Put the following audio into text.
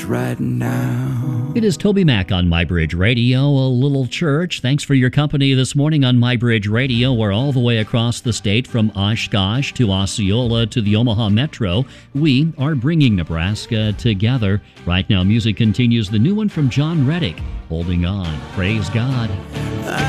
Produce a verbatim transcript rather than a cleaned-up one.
right now. It is Toby Mac on MyBridge Radio, a little church. Thanks for your company this morning on MyBridge Radio. We're all the way across the state from Oshkosh to Osceola to the Omaha Metro. We are bringing Nebraska together. Right now, music continues. The new one from John Reddick, Holding On. Praise God.